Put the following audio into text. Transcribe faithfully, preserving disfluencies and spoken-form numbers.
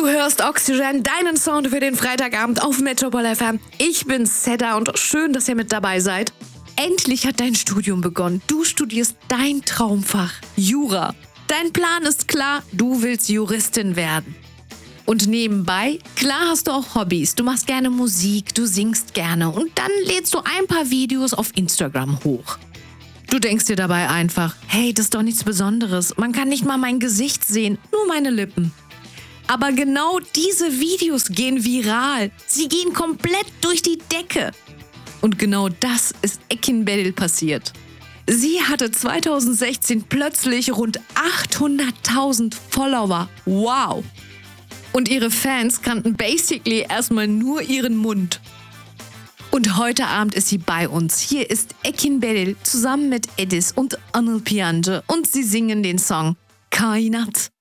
hörst Oxygen, deinen Sound für den Freitagabend auf Metropol F M. Ich bin Seda und schön, dass ihr mit dabei seid. Endlich hat dein Studium begonnen. Du studierst dein Traumfach, Jura. Dein Plan ist klar, du willst Juristin werden. Und nebenbei, klar hast du auch Hobbys. Du machst gerne Musik, du singst gerne und dann lädst du ein paar Videos auf Instagram hoch. Du denkst dir dabei einfach, hey, das ist doch nichts Besonderes. Man kann nicht mal mein Gesicht sehen, nur meine Lippen. Aber genau diese Videos gehen viral. Sie gehen komplett durch die Decke. Und genau das ist Ekin Beril passiert. Sie hatte zweitausendsechzehn plötzlich rund achthunderttausend Follower. Wow! Und ihre Fans kannten basically erstmal nur ihren Mund. Und heute Abend ist sie bei uns. Hier ist Ekin Beril zusammen mit Edis und Anıl Piyancı und sie singen den Song Kainat.